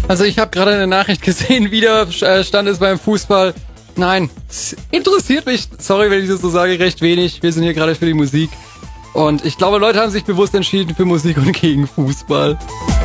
Also ich habe gerade eine Nachricht gesehen, wieder stand es beim Fußball. Nein, es interessiert mich, sorry, wenn ich das so sage, recht wenig. Wir sind hier gerade für die Musik. Und ich glaube, Leute haben sich bewusst entschieden für Musik und gegen Fußball.